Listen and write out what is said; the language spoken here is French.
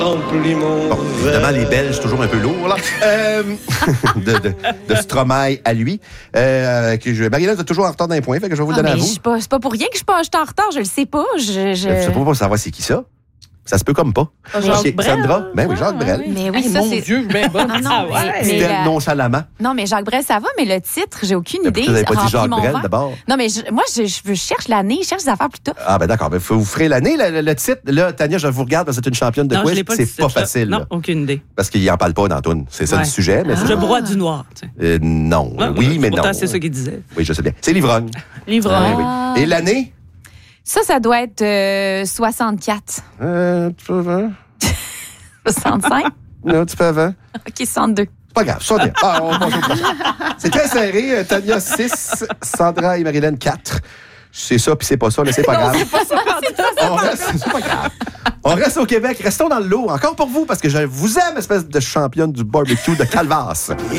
Bon, évidemment, les Belges, toujours un peu lourds, là. de Stromae à lui. Marie-Hélène, vous êtes toujours en retard d'un point, fait que je vais vous le donner à vous. C'est pas pour rien que je suis en retard, je le sais pas. Je sais pas pour savoir c'est qui ça. Ça se peut comme pas. Jacques Brel. Sandra? Ben oui, Jacques Brel. Mais oui, Hey, ça, mon c'est... Dieu, ben bon. C'était nonchalamment. Non, mais Jacques Brel, ça va, mais le titre, j'ai aucune idée. Vous n'avez pas dit Remplis Jacques mon Brel, verre. d'abord? Non, mais je cherche l'année, je cherche des affaires plus tôt. Ah, ben d'accord. Vous ferez l'année, le titre. Là, Tania, je vous regarde, parce que c'est une championne de quiz. C'est pas facile. Non, aucune idée. Parce qu'il n'en parle pas dans Toon. C'est ça le sujet. Mais Je broie du noir. Non. Oui, mais non. Pourtant, c'est ça qu'il disait. Oui, je sais bien. C'est l'ivrogne. L'ivrogne. Oui. Et l'année? Ça doit être 64. Tu peux avant? 65? Non, tu peux avant? OK, 62. C'est pas grave, ça bien. On passe au prochain. C'est très serré. Tania 6, Sandra et Marie-Hélène 4. C'est ça, puis c'est pas ça, mais c'est pas grave. C'est pas grave. On reste au Québec. Restons dans le lot. Encore pour vous, parce que je vous aime, espèce de championne du barbecue de Calvas.